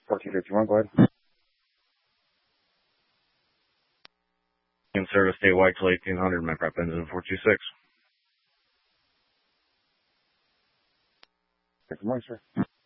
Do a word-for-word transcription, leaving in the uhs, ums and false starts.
fourteen fifty-one, go ahead. In service statewide till eighteen hundred, my prep engine four two six. Good morning, sir.